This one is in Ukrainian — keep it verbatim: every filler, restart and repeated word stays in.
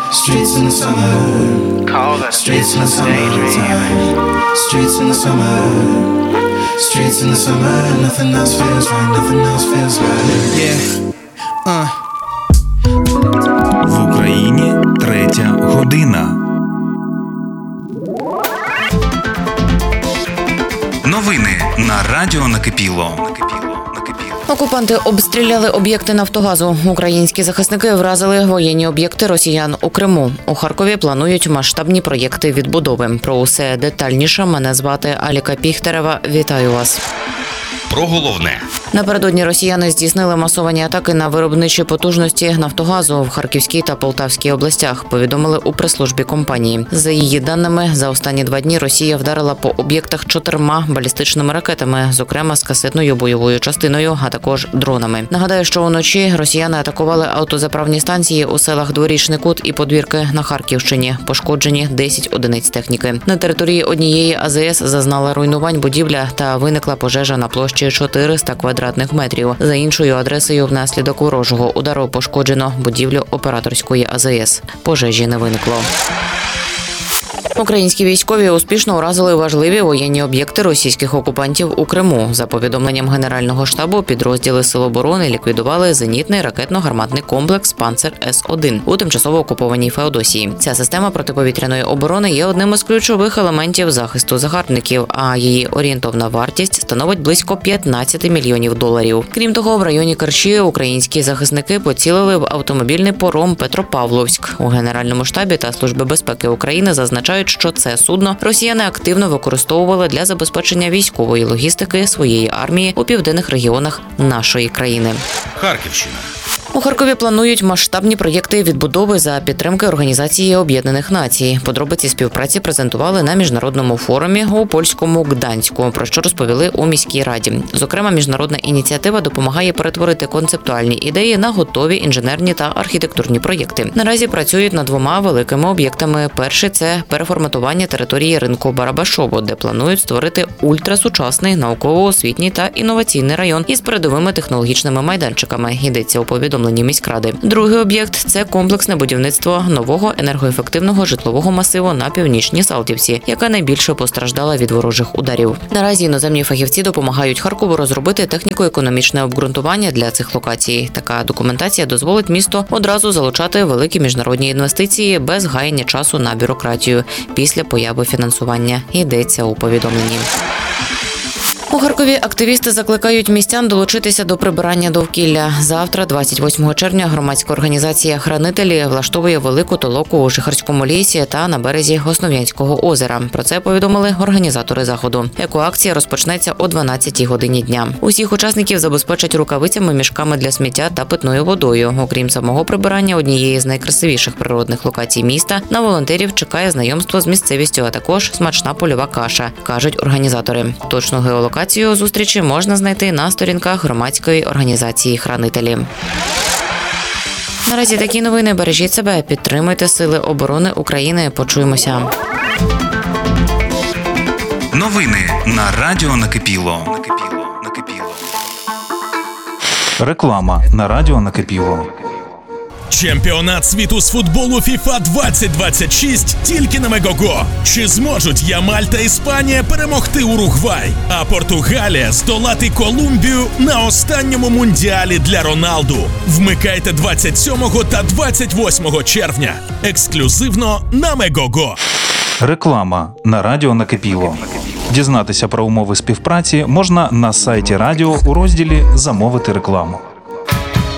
Streets in the summer. Streets in the summertime. Streets in the summer. Streets in the summer. Nothing else feels right. Nothing else feels right. Yeah. Uh. В Україні третя година. Новини на Радіо Накипіло. Окупанти обстріляли об'єкти Нафтогазу. Українські захисники вразили воєнні об'єкти росіян у Криму. У Харкові планують масштабні проєкти відбудови. Про усе детальніше. Мене звати Аліка Піхтерева. Вітаю вас. Про головне. Напередодні росіяни здійснили масовані атаки на виробничі потужності Нафтогазу в Харківській та Полтавській областях, повідомили у прес-службі компанії. За її даними, за останні два дні Росія вдарила по об'єктах чотирма балістичними ракетами, зокрема з касетною бойовою частиною, а також дронами. Нагадаю, що уночі росіяни атакували автозаправні станції у селах Дворічний Кут і Подвірки на Харківщині. Пошкоджені десять одиниць техніки. На території однієї АЗС зазнала руйнувань будівля та виникла пожежа на площі чотириста квадратних метрів. За іншою адресою внаслідок ворожого удару пошкоджено будівлю операторської АЗС. Пожежі не виникло. Українські військові успішно уразили важливі воєнні об'єкти російських окупантів у Криму. За повідомленням Генерального штабу, підрозділи Сил оборони ліквідували зенітний ракетно-гарматний комплекс «Панцер С один» у тимчасово окупованій Феодосії. Ця система протиповітряної оборони є одним із ключових елементів захисту загарбників, а її орієнтовна вартість становить близько п'ятнадцять мільйонів доларів. Крім того, в районі Керчі українські захисники поцілили в автомобільний паром «Петропавловськ». У Генеральному штабі та Служби безпеки України зазначають, що це судно росіяни активно використовували для забезпечення військової логістики своєї армії у південних регіонах нашої країни. Харківщина. У Харкові планують масштабні проєкти відбудови за підтримки Організації Об'єднаних Націй. Подробиці співпраці презентували на міжнародному форумі у польському Гданську, про що розповіли у міській раді. Зокрема, міжнародна ініціатива допомагає перетворити концептуальні ідеї на готові інженерні та архітектурні проєкти. Наразі працюють над двома великими об'єктами. Перший – це переформатування території ринку Барабашово, де планують створити ультрасучасний науково-освітній та інноваційний район із передовими технологічними майданчиками. Йдеться у повідомленні міськради. Другий об'єкт – це комплексне будівництво нового енергоефективного житлового масиву на Північній Салтівці, яка найбільше постраждала від ворожих ударів. Наразі іноземні фахівці допомагають Харкову розробити техніко-економічне обґрунтування для цих локацій. Така документація дозволить місту одразу залучати великі міжнародні інвестиції без гаяння часу на бюрократію після появи фінансування. Йдеться у повідомленні. У Харкові активісти закликають містян долучитися до прибирання довкілля. Завтра, двадцять восьмого червня, громадська організація «Хранителі» влаштовує велику толоку у Шихарському лісі та на березі Основ'янського озера. Про це повідомили організатори заходу. Екоакція розпочнеться о дванадцятій годині дня. Усіх учасників забезпечать рукавицями, мішками для сміття та питною водою. Окрім самого прибирання однієї з найкрасивіших природних локацій міста, на волонтерів чекає знайомство з місцевістю, а також смачна польова каша, кажуть організатори. Точну геолокацію Локацію зустрічі можна знайти на сторінках громадської організації «Хранителі». Наразі такі новини. Бережіть себе, підтримуйте Сили оборони України. Почуємося. Новини на Радіо Накипіло. Реклама на Радіо Накипіло. Чемпіонат світу з футболу фіфа двадцять двадцять шість тільки на Мегого. Чи зможуть Ямаль та Іспанія перемогти Уругвай, а Португалія здолати Колумбію на останньому мундіалі для Роналду? Вмикайте двадцять сьомого та двадцять восьмого червня. Ексклюзивно на Мегого. Реклама на Радіо Накипіло. Дізнатися про умови співпраці можна на сайті радіо у розділі «Замовити рекламу».